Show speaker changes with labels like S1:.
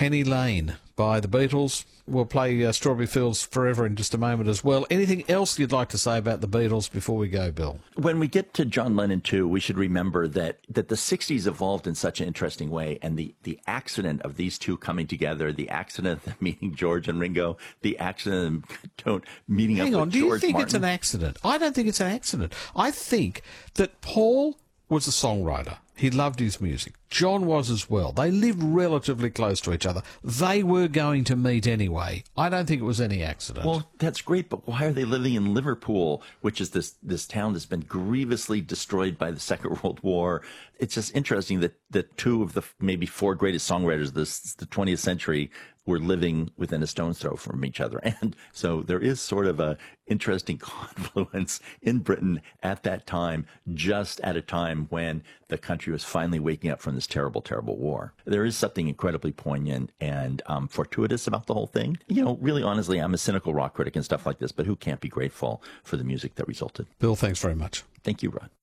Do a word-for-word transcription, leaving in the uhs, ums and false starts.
S1: Penny Lane by the Beatles. We'll play uh, Strawberry Fields Forever in just a moment as well. Anything else you'd like to say about the Beatles before we go, Bill?
S2: When we get to John Lennon, too, we should remember that, that the sixties evolved in such an interesting way, and the, the accident of these two coming together, the accident of them meeting George and Ringo, the accident of them meeting
S1: Hang
S2: up
S1: on,
S2: with
S1: do you
S2: George
S1: think
S2: Martin.
S1: it's an accident? I don't think it's an accident. I think that Paul was a songwriter. He loved his music. John was as well. They lived relatively close to each other. They were going to meet anyway. I don't think it was any accident.
S2: Well, that's great, but why are they living in Liverpool, which is this, this town that's been grievously destroyed by the Second World War? It's just interesting that, that two of the maybe four greatest songwriters of this, the twentieth century were living within a stone's throw from each other. And so there is sort of a interesting confluence in Britain at that time, just at a time when the country was finally waking up from this terrible, terrible war. There is something incredibly poignant and um, fortuitous about the whole thing. You know, really honestly, I'm a cynical rock critic and stuff like this, but who can't be grateful for the music that resulted?
S1: Bill, thanks very much.
S2: Thank you, Rod.